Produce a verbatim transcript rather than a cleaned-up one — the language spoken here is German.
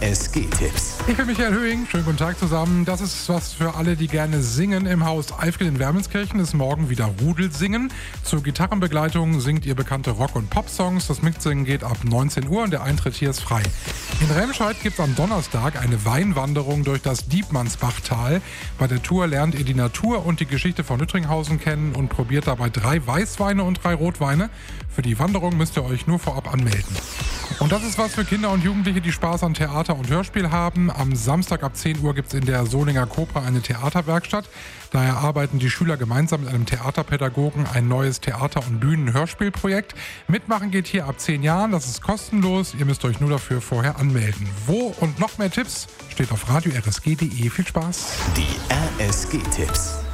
S G-Tipps. Ich bin Michael Höhing, schönen guten Tag zusammen. Das ist was für alle, die gerne singen. Im Haus Eifkel in Wermelskirchen ist morgen wieder Rudelsingen. Zur Gitarrenbegleitung singt ihr bekannte Rock- und Pop-Songs. Das Mitsingen geht ab neunzehn Uhr und der Eintritt hier ist frei. In Remscheid gibt es am Donnerstag eine Weinwanderung durch das Diebmannsbachtal. Bei der Tour lernt ihr die Natur und die Geschichte von Lüttringhausen kennen und probiert dabei drei Weißweine und drei Rotweine. Für die Wanderung müsst ihr euch nur vorab anmelden. Und das ist was für Kinder und Jugendliche, die Spaß an Theater und Hörspiel haben. Am Samstag ab zehn Uhr gibt es in der Solinger Cobra eine Theaterwerkstatt. Daher arbeiten die Schüler gemeinsam mit einem Theaterpädagogen ein neues Theater- und Bühnen-Hörspielprojekt. Mitmachen geht hier ab zehn Jahren, das ist kostenlos. Ihr müsst euch nur dafür vorher anmelden. Wo und noch mehr Tipps steht auf radio r s g punkt d e. Viel Spaß! Die R S G-Tipps.